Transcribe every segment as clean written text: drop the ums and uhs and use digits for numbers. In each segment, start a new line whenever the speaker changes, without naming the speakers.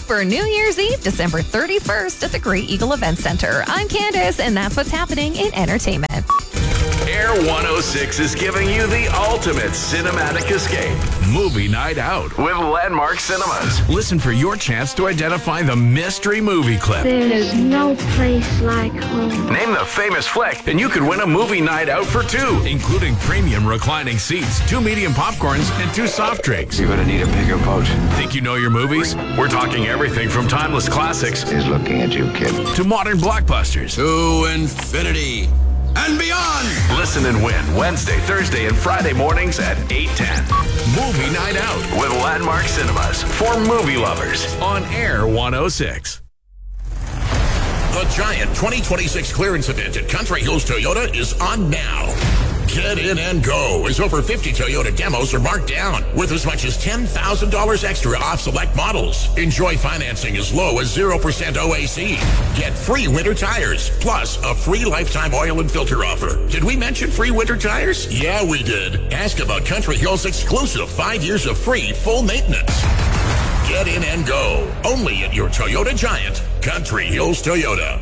for New Year's Eve, December 31st at the Great Eagle Event Center. I'm Candace, and that's what's happening in entertainment.
Air 106 is giving you the ultimate cinematic escape. Movie night out with Landmark Cinemas. Listen for your chance to identify the mystery movie clip.
There's no place like home.
Name the famous flick, and you could win a movie night out for two, including premium reclining seats, 2 medium popcorns, and 2 soft drinks.
You're gonna need a bigger boat.
Think you know your movies? We're talking everything from timeless classics
He's looking at you, kid.
to modern blockbusters.
To infinity and beyond.
Listen and win Wednesday, Thursday, and Friday mornings at 8:10. Movie Night Out with Landmark Cinemas for movie lovers on Air 106.
The Giant 2026 clearance event at Country Hills Toyota is on now. Get in and go as over 50 Toyota demos are marked down with as much as $10,000 extra off select models. Enjoy financing as low as 0% OAC. Get free winter tires, plus a free lifetime oil and filter offer. Did we mention free winter tires? Yeah, we did. Ask about Country Hills' exclusive 5 years of free full maintenance. Get in and go. Only at your Toyota Giant, Country Hills Toyota.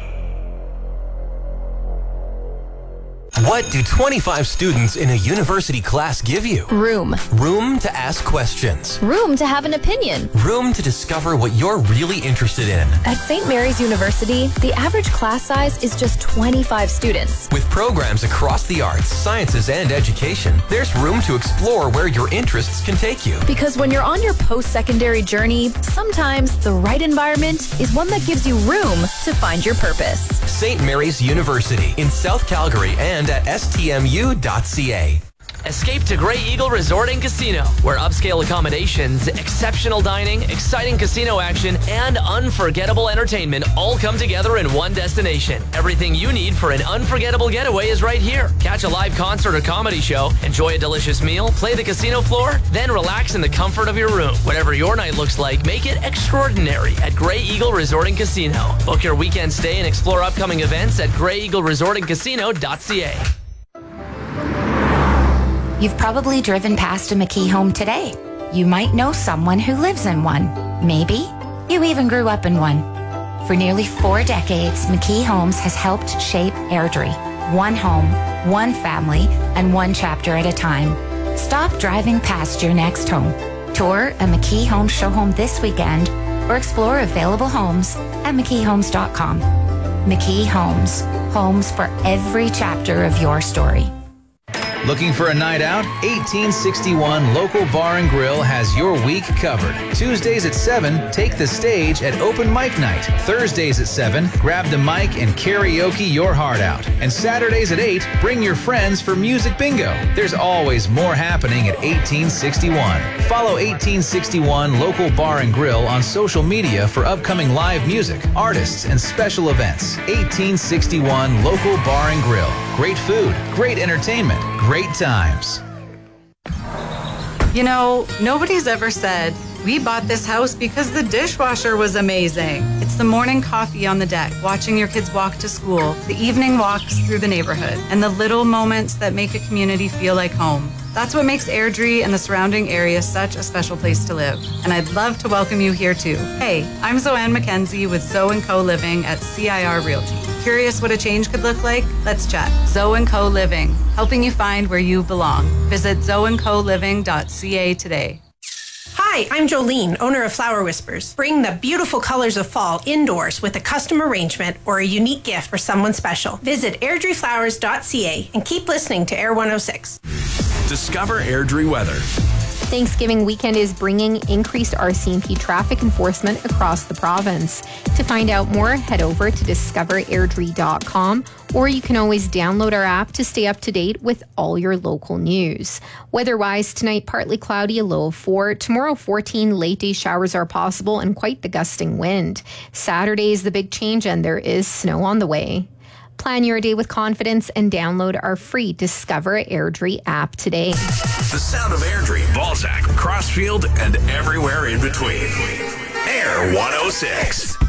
What do 25 students in a university class give you?
Room.
Room to ask questions.
Room to have an opinion.
Room to discover what you're really interested in.
At St. Mary's University, the average class size is just 25 students.
With programs across the arts, sciences, and education, there's room to explore where your interests can take you.
Because when you're on your post-secondary journey, sometimes the right environment is one that gives you room to find your purpose.
St. Mary's University in South Calgary and at stmu.ca.
Escape to Grey Eagle Resort and Casino, where upscale accommodations, exceptional dining, exciting casino action, and unforgettable entertainment all come together in one destination. Everything you need for an unforgettable getaway is right here. Catch a live concert or comedy show, enjoy a delicious meal, play the casino floor, then relax in the comfort of your room. Whatever your night looks like, make it extraordinary at Grey Eagle Resort and Casino. Book your weekend stay and explore upcoming events at greyeagleresortandcasino.ca.
You've probably driven past a McKee home today. You might know someone who lives in one. Maybe you even grew up in one. For nearly 4 decades, McKee Homes has helped shape Airdrie. One home, one family, and one chapter at a time. Stop driving past your next home. Tour a McKee Homes show home this weekend or explore available homes at McKeeHomes.com. McKee Homes. Homes for every chapter of your story.
Looking for a night out? 1861 Local Bar and Grill has your week covered. Tuesdays at 7, take the stage at Open Mic Night. Thursdays at 7, grab the mic and karaoke your heart out. And Saturdays at 8, bring your friends for music bingo. There's always more happening at 1861. Follow 1861 Local Bar and Grill on social media for upcoming live music, artists, and special events. 1861 Local Bar and Grill. Great food, great entertainment, great times.
You know, nobody's ever said, we bought this house because the dishwasher was amazing. It's the morning coffee on the deck, watching your kids walk to school, the evening walks through the neighborhood, and the little moments that make a community feel like home. That's what makes Airdrie and the surrounding area such a special place to live. And I'd love to welcome you here too. Hey, I'm Zoanne McKenzie with Zoe & Co Living at CIR Realty. Curious what a change could look like? Let's chat. Zoe & Co Living, helping you find where you belong. Visit zoeandcoliving.ca today.
Hi, I'm Jolene, owner of Flower Whispers. Bring the beautiful colors of fall indoors with a custom arrangement or a unique gift for someone special. Visit airdrieflowers.ca and keep listening to Air 106.
Discover Airdrie weather.
Thanksgiving weekend is bringing increased RCMP traffic enforcement across the province. To find out more, head over to discoverairdrie.com, or you can always download our app to stay up to date with all your local news. Weather-wise, tonight partly cloudy, a low of 4. Tomorrow 14, late day showers are possible and quite the gusting wind. Saturday is the big change and there is snow on the way. Plan your day with confidence and download our free Discover Airdrie app today.
The sound of Airdrie, Balzac, Crossfield, and everywhere in between. Air 106.